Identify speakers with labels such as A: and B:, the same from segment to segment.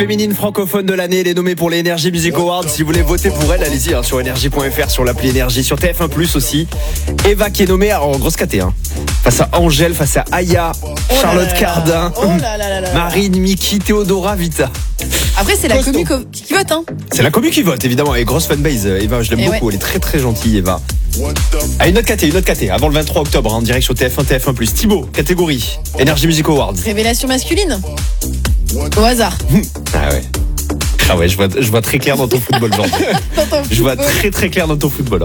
A: Féminine francophone de l'année, elle est nommée pour les Energy Music Awards. Si vous voulez voter pour elle, allez-y sur energy.fr, sur l'appli Énergie, sur TF1+ aussi. Eva qui est nommée, alors grosse caté, face à Angèle, face à Aya, Charlotte Cardin, Marine, Miki, Théodora, Vita.
B: Après, c'est la commu qui vote,
A: C'est la commu qui vote, évidemment, et grosse fanbase. Eva, je l'aime beaucoup, elle est très très gentille, Eva. Ah, une autre caté, avant le 23 octobre, en direct sur TF1, TF1+. Thibaut, catégorie, Energy Music Awards.
B: Révélation masculine. Au hasard.
A: Ah ouais, je vois très clair dans ton football, genre. Je vois très très clair dans ton football.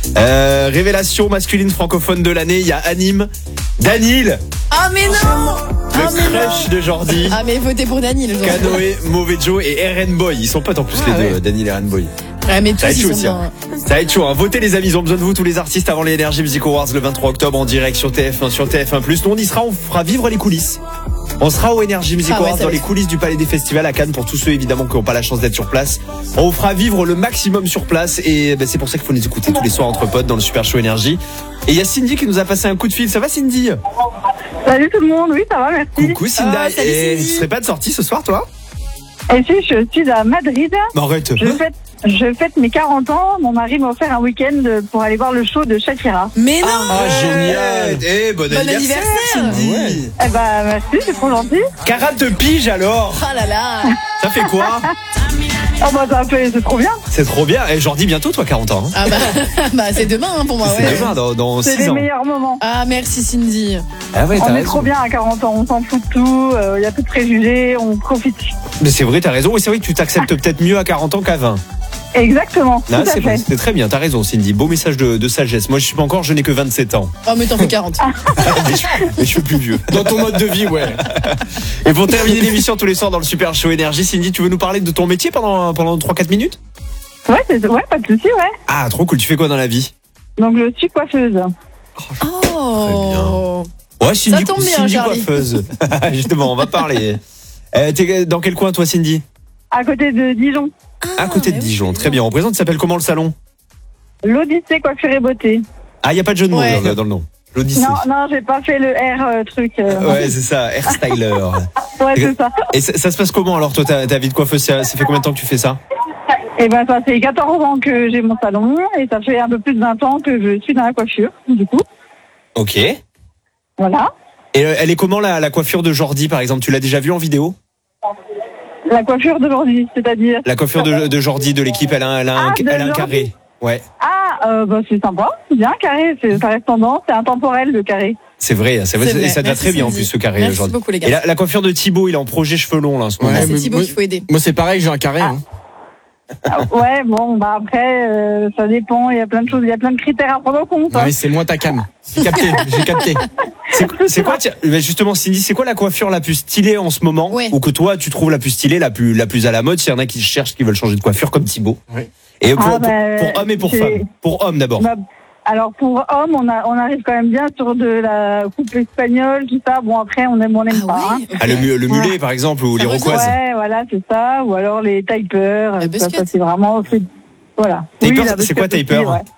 A: Révélation masculine francophone de l'année, il y a Anime, Danil.
B: Ah mais non.
A: Le crush de Jordi.
B: Ah mais votez pour Danil.
A: Canoë, Mauvais Joe et RN Boy. Ils sont potes en plus les deux, Danil et RN Boy.
B: Ouais, mais
A: ça va être chaud aussi. Ça va être chaud. Votez les amis, ils ont besoin de vous tous les artistes avant les Energy Music Awards le 23 octobre en direct sur TF1, sur TF1+. Nous on y sera, on fera vivre les coulisses. On sera au Energy Music Awards dans les coulisses du Palais des Festivals à Cannes pour tous ceux évidemment qui n'ont pas la chance d'être sur place. On vous fera vivre le maximum sur place et c'est pour ça qu'il faut nous écouter tous les soirs entre potes dans le Super Show Énergie. Et il y a Cindy qui nous a passé un coup de fil. Ça va Cindy?
C: Salut tout le monde, oui ça va, merci.
A: Coucou Cindy. Et tu serais pas de sortie ce soir toi?
C: Et si je suis à Madrid.
A: Arrête.
C: Je fête mes 40 ans. Mon mari m'a offert un week-end pour aller voir le show de Shakira.
B: Mais non.
A: Génial. Bon anniversaire Cindy.
C: Eh ben merci, c'est trop gentil.
A: 40 piges alors.
B: Oh là là.
A: Ça fait quoi?
C: Oh bah ça fait, c'est trop bien.
A: C'est trop bien. Et Jordi bientôt toi 40 ans.
B: Ah bah c'est demain pour moi.
A: C'est demain dans 6 ans.
C: C'est les meilleurs moments.
B: Ah merci Cindy.
A: Ah ouais,
C: on est trop bien à 40 ans, on s'en fout de tout, il y a plus de préjugés, on profite.
A: Mais c'est vrai, t'as raison. Oui, c'est vrai que tu t'acceptes peut-être mieux à 40 ans qu'à 20.
C: Exactement.
A: Là, c'est très bien, t'as raison Cindy. Beau message de sagesse. Moi je suis pas encore, je n'ai que 27 ans.
B: Oh mais t'en fais 40.
A: mais je suis plus vieux. Dans ton mode de vie, ouais. Et pour terminer l'émission tous les soirs dans le Super Show Énergie, Cindy, tu veux nous parler de ton métier pendant 3-4 minutes?
C: Ouais, pas de soucis, ouais.
A: Ah, trop cool. Tu fais quoi dans la vie?
C: Donc je suis coiffeuse.
B: Oh.
A: Très bien. Ouais, Cindy,
B: ça tombe bien,
A: Cindy
B: Charlie.
A: coiffeuse. Justement, on va parler. T'es dans quel coin toi Cindy?
C: À côté de Dijon.
A: À côté de Dijon, très bien. On présente, ça s'appelle comment le salon?
C: L'Odyssée coiffure et beauté.
A: Ah, il n'y a pas de jeu de mots dans le nom. L'Odyssée.
C: Non, j'ai pas fait le R truc.
A: Ouais, c'est ça, hairstyler.
C: Ouais, c'est ça.
A: Et ça se passe comment alors toi, ta vie de coiffeuse, ça fait combien de temps que tu fais ça?
C: Eh ben ça fait 14 ans que j'ai mon salon et ça fait un peu plus de 20 ans que je suis dans la coiffure, du coup.
A: Ok.
C: Voilà.
A: Et elle est comment la coiffure de Jordi par exemple? Tu l'as déjà vue en vidéo?
C: La coiffure d'aujourd'hui, c'est-à-dire?
A: La coiffure de Jordi de l'équipe, elle a un carré. Ouais.
C: Ah, bah c'est sympa, c'est bien carré, ça reste tendance, c'est intemporel le carré.
A: C'est vrai, et ça te va très bien en plus ce carré.
B: Merci beaucoup les gars.
A: Et la coiffure de Thibaut, il est en projet cheveux longs là en ce moment.
B: C'est Thibaut qu'il faut aider.
D: Moi c'est pareil, j'ai un carré.
C: Ouais, bon, bah après, ça dépend, il y a plein de choses, il y a plein de critères à prendre en compte.
D: Ouais, c'est moi ta cam. J'ai capté.
A: C'est quoi, justement, Cindy, c'est quoi la coiffure la plus stylée en ce moment? Ou que toi, tu trouves la plus stylée, la plus à la mode, s'il y en a qui cherchent, qui veulent changer de coiffure comme Thibaut?
D: Ouais.
A: Et pour hommes et pour femmes. Pour hommes d'abord.
C: Alors pour hommes, on arrive quand même bien sur de la coupe espagnole, tout ça. Bon après, on aime pas.
B: Oui,
A: okay. Le mulet par exemple, ou l'iroquoise.
C: Ouais, voilà, c'est ça. Ou alors les tapers. Ça c'est vraiment... Voilà.
A: Taper, c'est quoi taper?